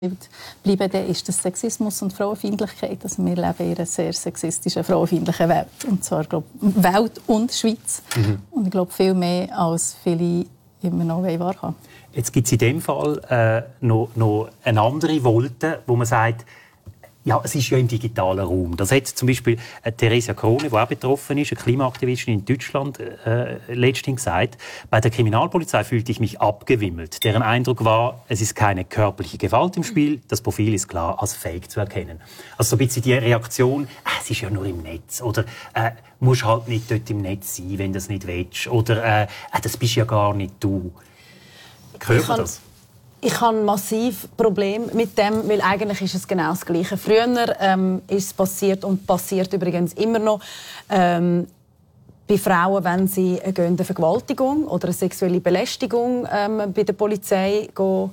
bleiben, dann ist das Sexismus und Frauenfeindlichkeit. Also wir leben in einer sehr sexistischen, frauenfeindlichen Welt. Und zwar, Welt und Schweiz. Und ich glaube, viel mehr, als viele immer noch wahrhaben. Jetzt gibt es in dem Fall noch eine andere Wolte, wo man sagt, ja, es ist ja im digitalen Raum. Das hat zum Beispiel Theresia Krone, die auch betroffen ist, eine Klimaaktivistin in Deutschland, letztens gesagt, bei der Kriminalpolizei fühlte ich mich abgewimmelt. Deren Eindruck war, es ist keine körperliche Gewalt im Spiel, das Profil ist klar als Fake zu erkennen. Also so ein bisschen die Reaktion, es ist ja nur im Netz, oder musst halt nicht dort im Netz sein, wenn du das nicht willst, oder das bist ja gar nicht du. Hört man das? Ich habe ein massives Problem mit dem, weil eigentlich ist es genau das Gleiche. Früher ist es passiert und passiert übrigens immer noch bei Frauen, wenn sie eine Vergewaltigung oder eine sexuelle Belästigung bei der Polizei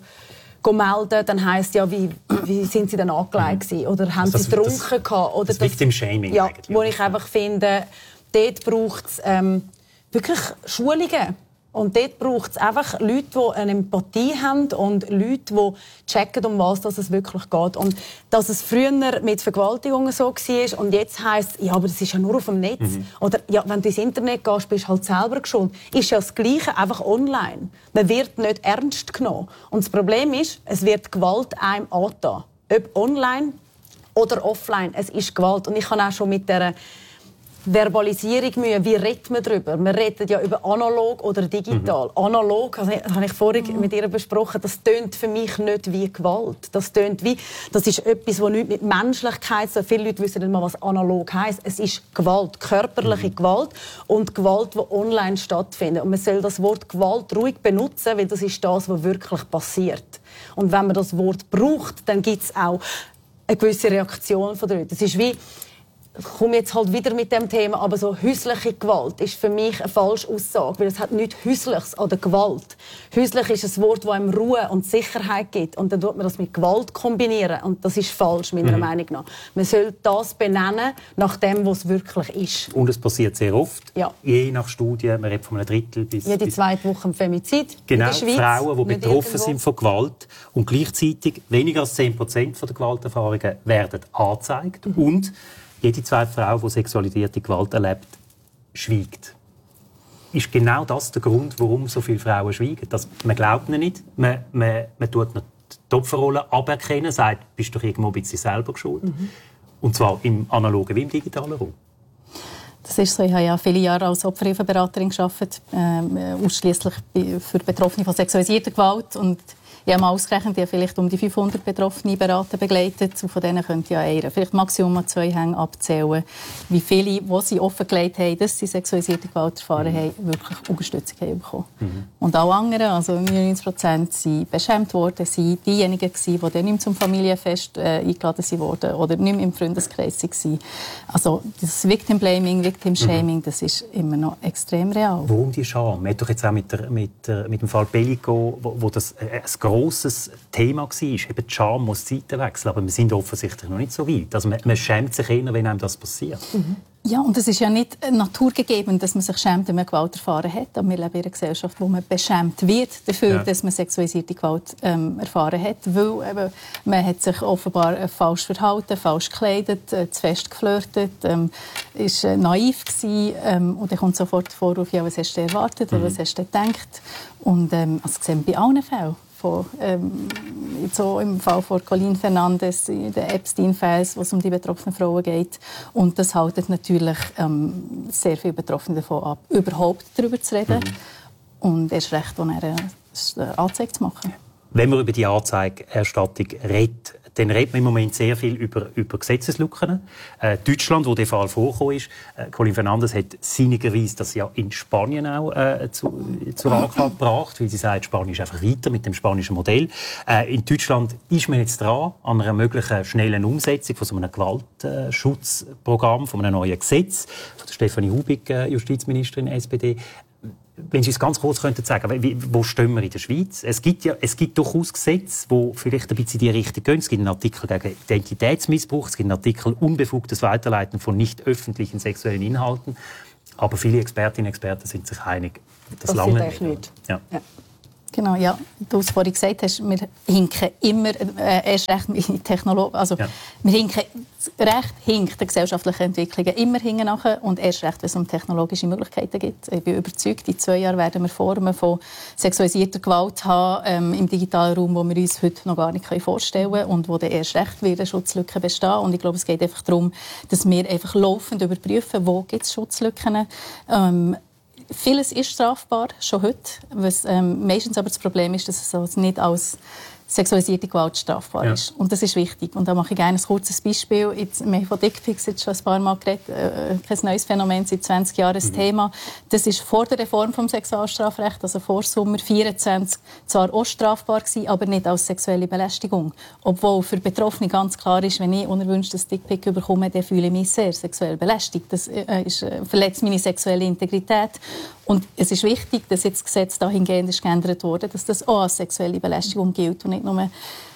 melden, dann heisst ja, wie sind sie denn angelegt gewesen? Oder haben sie getrunken gehabt? Oder das Victim Shaming ja, eigentlich. Wo ich einfach finde, dort braucht es wirklich Schulungen. Und dort braucht es einfach Leute, die eine Empathie haben und Leute, die checken, um was es wirklich geht. Und dass es früher mit Vergewaltigungen so war und jetzt heisst, ja, aber das ist ja nur auf dem Netz. Oder ja, wenn du ins Internet gehst, bist du halt selber schuld. Ist ja das Gleiche, einfach online. Man wird nicht ernst genommen. Und das Problem ist, es wird Gewalt einem angetan. Ob online oder offline, es ist Gewalt. Und ich habe auch schon mit der Verbalisierung Mühe. Wie redet man darüber? Man redet ja über analog oder digital. Analog, also, das habe ich vorhin mit ihr besprochen, das tönt für mich nicht wie Gewalt. Das ist etwas, das nicht mit Menschlichkeit so. Viele Leute wissen nicht mal, was analog heisst. Es ist Gewalt, körperliche Gewalt und Gewalt, die online stattfindet. Und man soll das Wort Gewalt ruhig benutzen, weil das ist das, was wirklich passiert. Und wenn man das Wort braucht, dann gibt es auch eine gewisse Reaktion von den Leuten. Das ist wie, ich komme jetzt halt wieder mit dem Thema, aber so häusliche Gewalt ist für mich eine falsche Aussage, weil es hat nichts Häusliches oder Gewalt. Häuslich ist ein Wort, das einem Ruhe und Sicherheit gibt und dann tut man das mit Gewalt kombinieren und das ist falsch, meiner Meinung nach. Man soll das benennen nach dem, was es wirklich ist. Und es passiert sehr oft, ja. Je nach Studien, man redet von einem Drittel bis... Jede zweite Woche ein Femizid genau, in der Schweiz. Frauen, die betroffen sind von Gewalt und gleichzeitig weniger als 10% der Gewalterfahrungen werden angezeigt und jede zweite Frau, die sexualisierte Gewalt erlebt, schweigt. Ist genau das der Grund, warum so viele Frauen schweigen? Man glaubt ihnen nicht, man tut ihnen die Opferrolle aberkennen, sagt, bist du doch irgendwo ein bisschen selber schuld. Und zwar im analogen wie im digitalen Raum. Das ist so. Ich habe ja viele Jahre als Opferhilfeberaterin gearbeitet, ausschließlich für Betroffene von sexualisierter Gewalt. Und ich habe mal ausgerechnet, ich habe vielleicht um die 500 Betroffene beraten, begleitet. Und von denen könnte ja einer, vielleicht maximal 2 Hänge abzählen, wie viele, die sie offengelegt haben, dass sie sexualisierte Gewalt erfahren haben, wirklich Unterstützung haben bekommen. Und alle anderen, also 99%, sind beschämt worden, sind diejenigen gewesen, die dann nicht mehr zum Familienfest eingeladen wurden oder nicht mehr im Freundeskreis waren. Also das Victim Blaming, Victim Shaming, das ist immer noch extrem real. Warum die Scham? Man hat doch jetzt auch mit dem Fall Bellico, wo das ein grosses Thema war, eben die Scham muss die Seiten wechseln. Aber wir sind offensichtlich noch nicht so weit. Also man schämt sich eher, wenn einem das passiert. Ja, und es ist ja nicht naturgegeben, dass man sich schämt, wenn man Gewalt erfahren hat. Aber wir leben in einer Gesellschaft, wo man beschämt wird dafür, dass man sexualisierte Gewalt erfahren hat. Weil eben, man hat sich offenbar falsch verhalten, falsch gekleidet, zu fest geflirtet, ist naiv gewesen. Und dann kommt sofort der Vorwurf, ja, was hast du erwartet oder was hast du gedacht? Und also das sehen wir bei allen Fällen. So im Fall von Colleen Fernandes, den Epstein-Files, wo es um die betroffenen Frauen geht. Und das hält natürlich sehr viele Betroffene davon ab, überhaupt darüber zu reden. Und erst recht, eine Anzeige zu machen. Wenn man über die Anzeigerstattung redet, dann redet man im Moment sehr viel über Gesetzeslücken. Deutschland, wo der Fall vorgekommen ist, Colleen Fernandes hat sinnigerweise das ja in Spanien auch zur Anklage gebracht, weil sie sagt, Spanien ist einfach weiter mit dem spanischen Modell. In Deutschland ist man jetzt dran an einer möglichen schnellen Umsetzung von so einem Gewaltschutzprogramm, von einem neuen Gesetz. Von Stefanie Hubig, Justizministerin SPD. Wenn Sie uns ganz kurz sagen könnten, wo stehen wir in der Schweiz? Es gibt durchaus Gesetze, die vielleicht ein bisschen in die Richtung gehen. Es gibt einen Artikel gegen Identitätsmissbrauch, es gibt einen Artikel unbefugtes Weiterleiten von nicht öffentlichen sexuellen Inhalten. Aber viele Expertinnen und Experten sind sich einig, das lange nicht. Ja. Genau, ja. Du hast vorhin gesagt, wir hinken immer erst recht mit Technologie. Also, wir hinken recht hinkt der gesellschaftlichen Entwicklungen immer hinten nachher und erst recht, wenn es um technologische Möglichkeiten geht. Ich bin überzeugt, in 2 Jahren werden wir Formen von sexualisierter Gewalt haben im digitalen Raum, die wir uns heute noch gar nicht vorstellen können und wo dann erst recht wieder Schutzlücken bestehen. Und ich glaube, es geht einfach darum, dass wir einfach laufend überprüfen, wo gibt es Schutzlücken. Vieles ist strafbar, schon heute. Was meistens aber das Problem ist, dass es nicht als sexualisierte Gewalt strafbar ist. Und das ist wichtig. Und da mache ich gerne ein kurzes Beispiel. Wir haben von Dickpics jetzt schon ein paar Mal geredet. Kein neues Phänomen, seit 20 Jahren ein Thema. Das ist vor der Reform vom Sexualstrafrecht, also vor Sommer 24, zwar auch strafbar gewesen, aber nicht als sexuelle Belästigung. Obwohl für Betroffene ganz klar ist, wenn ich unerwünschtes Dickpic bekomme, dann fühle ich mich sehr sexuell belästigt. Das verletzt meine sexuelle Integrität. Und es ist wichtig, dass jetzt das Gesetz dahingehend ist geändert wurde, dass das auch als sexuelle Belästigung gilt und nicht nur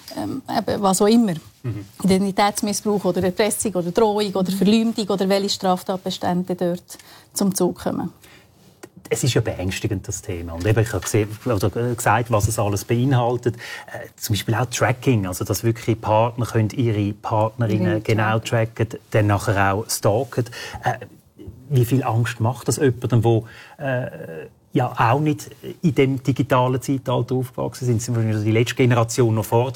was auch immer. Identitätsmissbrauch oder Erpressung oder Drohung oder Verleumdung oder welche Straftatbestände dort zum Zug kommen. Es ist ja beängstigend, das Thema. Und eben, ich habe gesagt, was es alles beinhaltet. Zum Beispiel auch Tracking, also dass wirklich Partner können ihre Partnerinnen genau tracken, dann nachher auch stalken. Wie viel Angst macht das jemandem, der ja auch nicht in dem digitalen Zeitalter aufgewachsen sind? Sie sind die letzte Generation noch vor der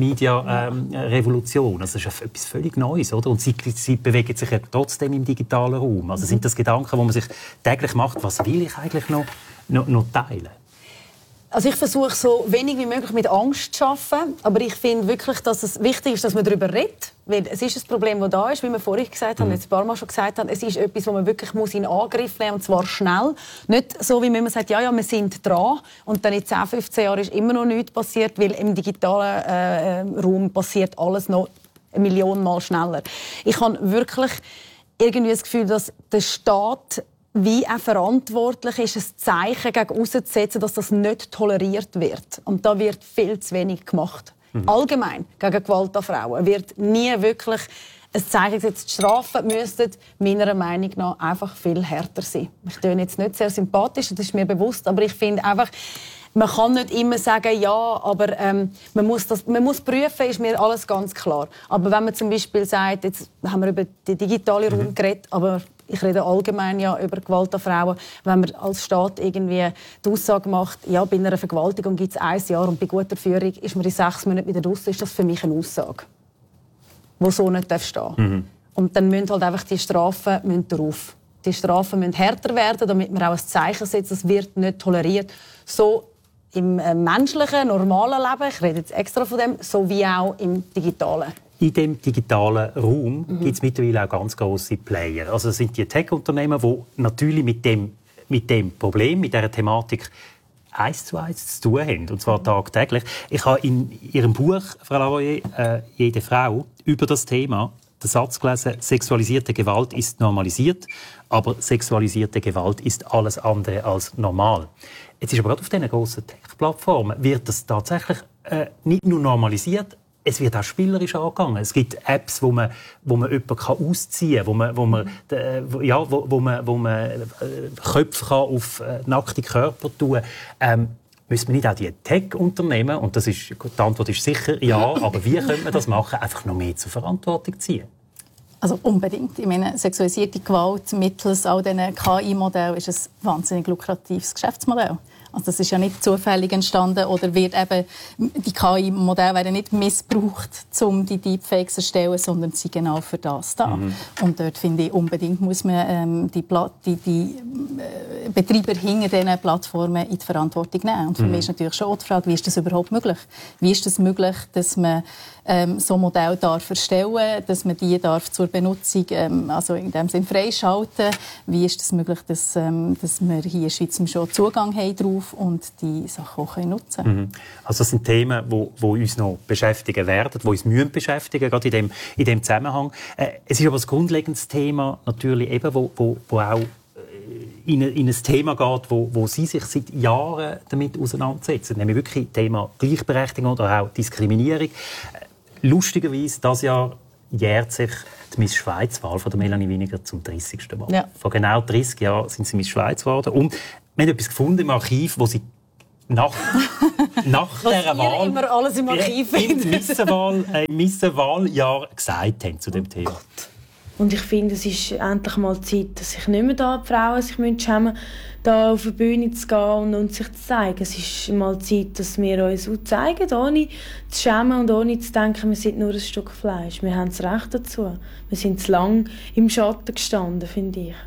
Social-Media-Revolution. Also das ist ja etwas völlig Neues, oder? Und sie bewegen sich ja trotzdem im digitalen Raum. Also sind das Gedanken, die man sich täglich macht, was will ich eigentlich noch teilen? Also ich versuche so wenig wie möglich mit Angst zu arbeiten, aber ich finde wirklich, dass es wichtig ist, dass man darüber redet, weil es ist ein Problem, das da ist, wie wir vorhin gesagt haben, jetzt ein paar Mal schon gesagt haben, es ist etwas, das man wirklich in Angriff nehmen muss, und zwar schnell. Nicht so, wie man sagt, ja, wir sind dran und dann in 10, 15 Jahren ist immer noch nichts passiert, weil im digitalen Raum passiert alles noch 1 Million Mal schneller. Ich habe wirklich irgendwie das Gefühl, dass der Staat wie auch verantwortlich ist, ein Zeichen gegen auszusetzen, dass das nicht toleriert wird. Und da wird viel zu wenig gemacht. Allgemein gegen Gewalt an Frauen wird nie wirklich ein Zeichen gesetzt. Die Strafen müssten meiner Meinung nach einfach viel härter sein. Ich bin jetzt nicht sehr sympathisch, das ist mir bewusst, aber ich finde einfach, man kann nicht immer sagen, ja, aber man muss prüfen, ist mir alles ganz klar. Aber wenn man zum Beispiel sagt, jetzt haben wir über den digitalen Raum geredet, aber ich rede allgemein ja über Gewalt an Frauen. Wenn man als Staat irgendwie die Aussage macht, ja, bei einer Vergewaltigung gibt es 1 Jahr und bei guter Führung ist man in 6 Monaten wieder raus, ist das für mich eine Aussage, die so nicht stehen darf. Und dann müssen halt einfach die Strafen drauf. Die Strafen müssen härter werden, damit man auch ein Zeichen setzt, das wird nicht toleriert. So im menschlichen, normalen Leben, ich rede jetzt extra von dem, so wie auch im digitalen. In dem digitalen Raum gibt es mittlerweile auch ganz grosse Player. Also das sind die Tech-Unternehmen, die natürlich mit dem Problem, mit dieser Thematik 1:1 zu tun haben, und zwar tagtäglich. Ich habe in Ihrem Buch, Frau Lavoyer, «Jede Frau», über das Thema den Satz gelesen, sexualisierte Gewalt ist normalisiert, aber sexualisierte Gewalt ist alles andere als normal. Jetzt ist aber gerade auf diesen grossen Tech-Plattformen wird das tatsächlich nicht nur normalisiert, es wird auch spielerisch angegangen. Es gibt Apps, wo man jemanden ausziehen kann, wo man Köpfe auf nackte Körper tun kann. Müssen wir nicht auch die Tech-Unternehmen, und die Antwort ist sicher ja, aber wie könnte man das machen, einfach noch mehr zur Verantwortung ziehen? Also unbedingt. Ich meine, sexualisierte Gewalt mittels all diesen KI-Modellen ist ein wahnsinnig lukratives Geschäftsmodell. Also das ist ja nicht zufällig entstanden oder wird eben, die KI-Modelle werden nicht missbraucht, um die Deepfakes zu erstellen, sondern sie genau für das da. Und dort finde ich, unbedingt muss man die Betreiber hinter diesen Plattformen in die Verantwortung nehmen. Und für mich ist natürlich schon die Frage, wie ist das überhaupt möglich? Wie ist das möglich, dass man so Modelle darf erstellen, dass man die darf zur Benutzung, also in dem Sinne freischalten? Wie ist das möglich, dass wir hier in der Schweiz schon Zugang haben drauf und die Sachen auch nutzen können? Also das sind Themen, die uns noch beschäftigen werden, die uns müssen beschäftigen, gerade in dem Zusammenhang. Es ist aber ein grundlegendes Thema natürlich eben, wo auch in ein Thema geht, wo Sie sich seit Jahren damit auseinandersetzen, nämlich wirklich das Thema Gleichberechtigung oder auch Diskriminierung. Lustigerweise, dieses Jahr jährt sich die Miss Schweiz-Wahl von der Melanie Winiger zum 30. Mal. Ja. Vor genau 30 Jahren sind sie Miss Schweiz geworden. Und wir haben etwas gefunden im Archiv, wo sie nach dieser Wahl immer alles im Archiv im Missenwahljahr gesagt haben zu dem Thema? Und ich finde, es ist endlich mal Zeit, dass sich nicht mehr da die Frauen sich schämen müssen, da auf die Bühne zu gehen und sich zu zeigen. Es ist mal Zeit, dass wir uns auch zeigen, ohne zu schämen und ohne zu denken, wir sind nur ein Stück Fleisch. Wir haben das Recht dazu. Wir sind zu lange im Schatten gestanden, finde ich.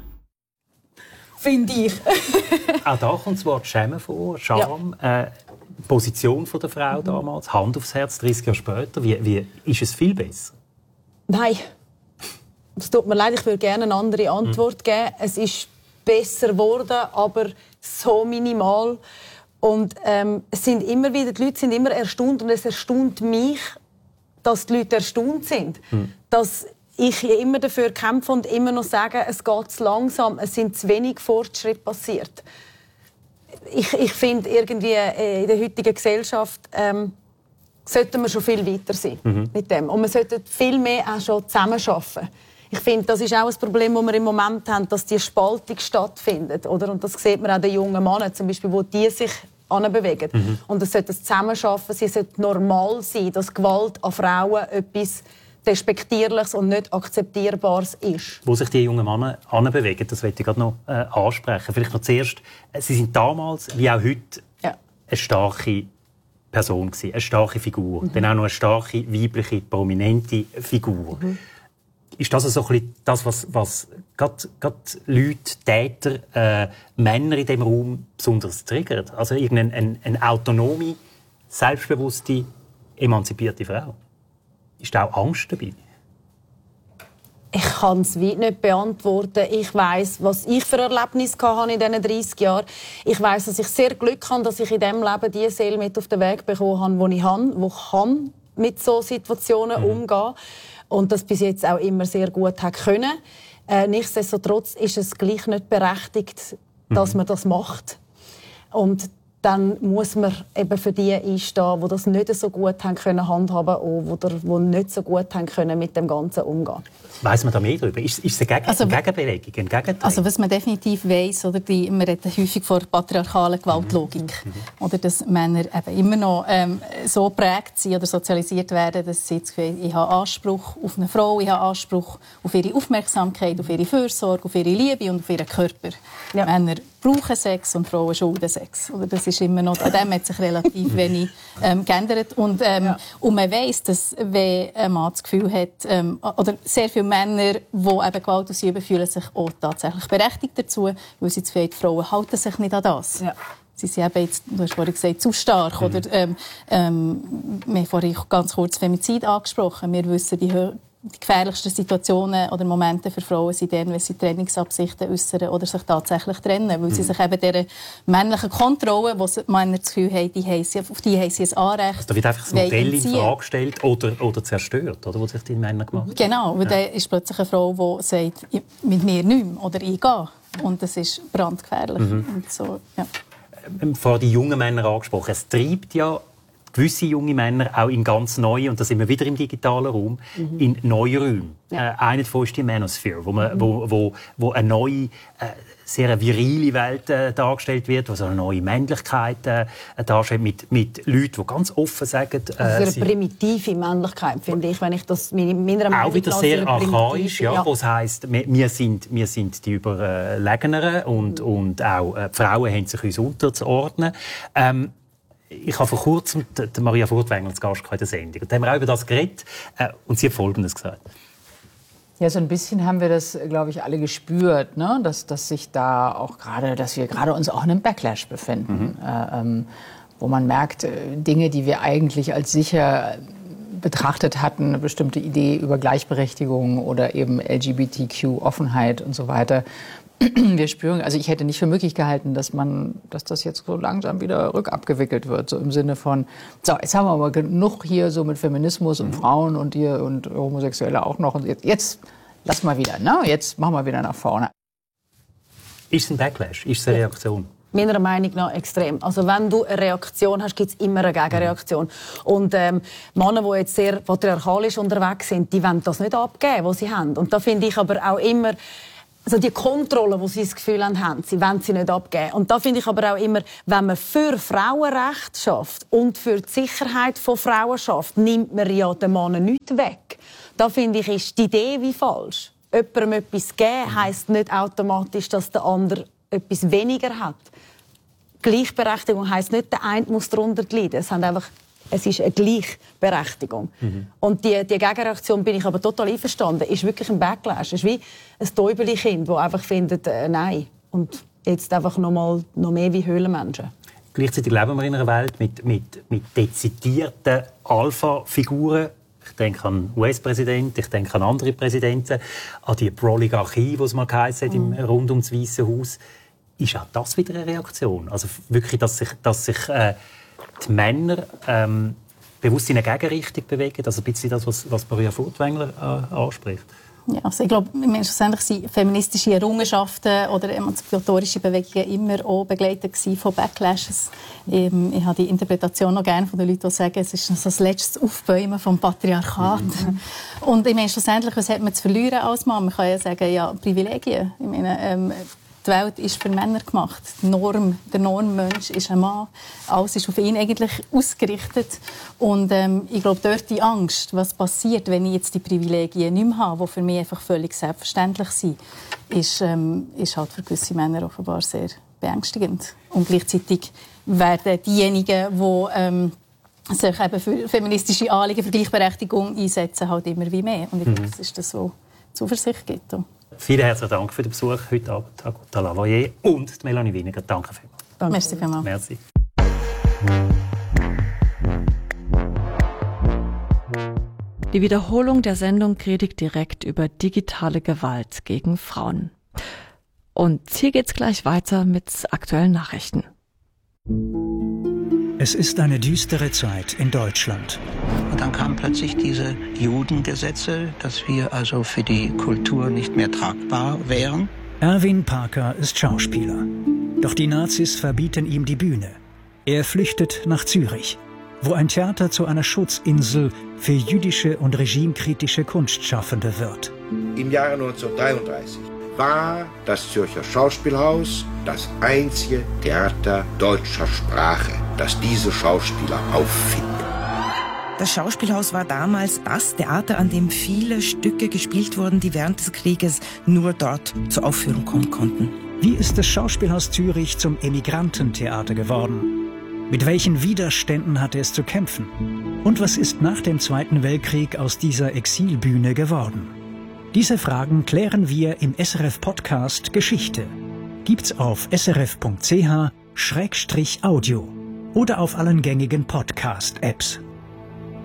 Auch da kommt das Wort Schämen vor, Scham. Ja. Position der Frau damals, Hand aufs Herz, 30 Jahre später. Wie ist es viel besser? Nein. Es tut mir leid, ich würde gerne eine andere Antwort geben. Es ist besser geworden, aber so minimal. Und die Leute sind immer erstaunt und es erstaunt mich, dass die Leute erstaunt sind. Dass ich immer dafür kämpfe und immer noch sage, es geht zu langsam, es sind zu wenig Fortschritte passiert. Ich finde, irgendwie in der heutigen Gesellschaft sollten wir schon viel weiter sein mit dem. Und wir sollten viel mehr auch schon zusammenarbeiten. Ich finde, das ist auch ein Problem, das wir im Moment haben, dass die Spaltung stattfindet. Oder? Und das sieht man auch den jungen Männern, zum Beispiel, wo die sich anbewegen. Und es sollte ein Zusammenarbeiten, sie sollte normal sein, dass Gewalt an Frauen etwas Respektierliches und nicht Akzeptierbares ist. Wo sich die jungen Männer anbewegen, das möchte ich gerade noch ansprechen. Vielleicht noch zuerst, sie sind damals, wie auch heute, eine starke Person gewesen, eine starke Figur. Dann auch noch eine starke, weibliche, prominente Figur. Ist das so ein bisschen das, was gerade Leute, Täter, Männer in diesem Raum besonders triggert? Also irgendeine autonome, selbstbewusste, emanzipierte Frau? Ist da auch Angst dabei? Ich kann es nicht beantworten. Ich weiss, was ich für Erlebnisse hatte in diesen 30 Jahren. Ich weiss, dass ich sehr Glück habe, dass ich in diesem Leben die Seele mit auf den Weg bekommen habe, die ich habe, die mit solchen Situationen umgehen. Und das bis jetzt auch immer sehr gut können. Nichtsdestotrotz ist es gleich nicht berechtigt, dass man das macht. Und dann muss man eben für die einstehen, die das nicht so gut haben können handhaben oder die nicht so gut haben können mit dem Ganzen umgehen. Weiss man da mehr darüber? Ist es eine Gegenbewegung, ein Gegenteil? Also was man definitiv weiss, oder man redet häufig von patriarchalen Gewaltlogik. Oder dass Männer eben immer noch so geprägt sind oder sozialisiert werden, dass sie das Gefühl haben, ich habe Anspruch auf eine Frau, ich habe Anspruch auf ihre Aufmerksamkeit, auf ihre Fürsorge, auf ihre Liebe und auf ihren Körper. Ja. Männer brauchen Sex und Frauen schulden Sex. Oder das ist immer noch, an dem hat sich relativ wenig geändert. Und man weiss, dass wenn ein Mann das Gefühl hat, oder sehr viele Männer, die eben Gewalt ausüben, fühlen sich auch tatsächlich berechtigt dazu, weil sie zu viele Frauen halten sich nicht an das. Ja. Sie sind eben jetzt, du hast vorhin gesagt, zu stark. Oder, wir haben vorhin ganz kurz Femizid angesprochen. Wir wissen, die gefährlichsten Situationen oder Momente für Frauen sind dann, wenn sie Trennungsabsichten äußern oder sich tatsächlich trennen, weil sie sich eben dieser männlichen Kontrolle, wo Männer das Gefühl haben, auf die haben sie ein Anrecht. Also da wird einfach das Modell in Frage gestellt oder zerstört, oder, wo sich die Männer gemacht haben. Genau, weil dann ist plötzlich eine Frau, die sagt, mit mir nicht mehr oder ich gehe. Und das ist brandgefährlich. Und so, ja. Vor die jungen Männer angesprochen. Es treibt ja gewisse junge Männer auch in ganz neue, und da sind wir wieder im digitalen Raum, in neue Räume. Ja. Einer davon ist die Manosphere, wo eine neue, sehr virile Welt dargestellt wird, wo so eine neue Männlichkeit darstellt, mit Leuten, die ganz offen sagen... eine primitive Männlichkeit, finde ich, wenn ich das meiner Meinung auch wieder sehr archaisch, ja, wo es heisst, wir sind die Überlegeneren und auch die Frauen haben sich uns unterzuordnen. Ich habe vor kurzem Maria Furtwängler als Gast in der Sendung. Und da haben wir auch über das geredet. Und sie hat Folgendes gesagt. Ja, so ein bisschen haben wir das, glaube ich, alle gespürt, ne? dass sich da auch dass wir gerade uns auch in einem Backlash befinden. Wo man merkt, Dinge, die wir eigentlich als sicher betrachtet hatten, eine bestimmte Idee über Gleichberechtigung oder eben LGBTQ-Offenheit und so weiter. Wir spüren, also ich hätte nicht für möglich gehalten, dass das jetzt so langsam wieder rückabgewickelt wird, so im Sinne von, so, jetzt haben wir aber genug hier so mit Feminismus und Frauen und Homosexuelle auch noch und jetzt lass mal wieder, ne? Jetzt machen wir wieder nach vorne. Ist es ein Backlash? Ist es eine Reaktion? Meiner Meinung nach extrem. Also wenn du eine Reaktion hast, gibt es immer eine Gegenreaktion. Und Männer, die jetzt sehr patriarchalisch unterwegs sind, die wollen das nicht abgeben, was sie haben. Und da finde ich aber auch immer, also die Kontrolle, die sie das Gefühl haben, sie wollen sie nicht abgeben. Und da finde ich aber auch immer, wenn man für Frauenrechte schafft und für die Sicherheit von Frauen schafft, nimmt man ja den Mann nicht weg. Da finde ich, ist die Idee wie falsch. Jemandem etwas geben heisst nicht automatisch, dass der andere etwas weniger hat. Gleichberechtigung heisst nicht, der eine muss darunter leiden. Es ist eine Gleichberechtigung. Und die Gegenreaktion, bin ich aber total einverstanden, ist wirklich ein Backlash. Es ist wie ein Täubeli-Kind, das einfach findet, nein. Und jetzt einfach noch mehr wie Höhlenmenschen. Gleichzeitig leben wir in einer Welt mit dezidierten Alpha-Figuren. Ich denke an den US-Präsidenten, ich denke an andere Präsidenten, an die Proligarchie, die es mal geheißen hat, rund ums Weiße Haus. Ist auch das wieder eine Reaktion? Also wirklich, dass sich die Männer bewusst in eine Gegenrichtung bewegen? Also ein bisschen das, was Maria Furtwängler anspricht. Ja, also ich glaube, schlussendlich sind feministische Errungenschaften oder emanzipatorische Bewegungen immer auch begleitet von Backlashes. Ich habe die Interpretation noch gerne von den Leuten, die sagen, es ist so das letzte Aufbäumen vom Patriarchat. Und ich meine, schlussendlich, was hat man zu verlieren als Mann? Man kann ja sagen, ja, Privilegien. Ich meine, die Welt ist für Männer gemacht. Der Normmensch ist ein Mann. Alles ist auf ihn eigentlich ausgerichtet. Und ich glaube, dort die Angst, was passiert, wenn ich jetzt die Privilegien nicht mehr habe, die für mich einfach völlig selbstverständlich sind, ist halt für gewisse Männer offenbar sehr beängstigend. Und gleichzeitig werden diejenigen, die sich eben für feministische Anliegen, für Gleichberechtigung einsetzen, halt immer wie mehr. Und ich glaube, das ist das, was Zuversicht gibt. Vielen herzlichen Dank für den Besuch heute Abend, Agota Lavoyer und Melanie Winiger. Danke vielmals. Danke. Merci vielmals. Merci. Die Wiederholung der Sendung predigt direkt über digitale Gewalt gegen Frauen. Und hier geht's gleich weiter mit aktuellen Nachrichten. Es ist eine düstere Zeit in Deutschland. Und dann kamen plötzlich diese Judengesetze, dass wir also für die Kultur nicht mehr tragbar wären. Erwin Parker ist Schauspieler. Doch die Nazis verbieten ihm die Bühne. Er flüchtet nach Zürich, wo ein Theater zu einer Schutzinsel für jüdische und regimekritische Kunstschaffende wird. Im Jahre 1933 war das Zürcher Schauspielhaus das einzige Theater deutscher Sprache, das diese Schauspieler auffinden. Das Schauspielhaus war damals das Theater, an dem viele Stücke gespielt wurden, die während des Krieges nur dort zur Aufführung kommen konnten. Wie ist das Schauspielhaus Zürich zum Emigrantentheater geworden? Mit welchen Widerständen hatte es zu kämpfen? Und was ist nach dem Zweiten Weltkrieg aus dieser Exilbühne geworden? Diese Fragen klären wir im SRF-Podcast Geschichte. Gibt's auf srf.ch/audio oder auf allen gängigen Podcast-Apps.